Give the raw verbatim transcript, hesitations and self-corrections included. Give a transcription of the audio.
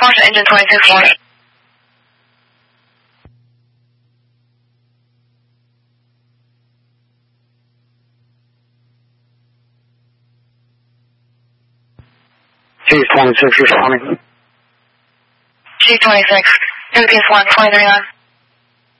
Force engine twenty-six one. G twenty-six responding. G twenty-six. M P S one, twenty-three nine.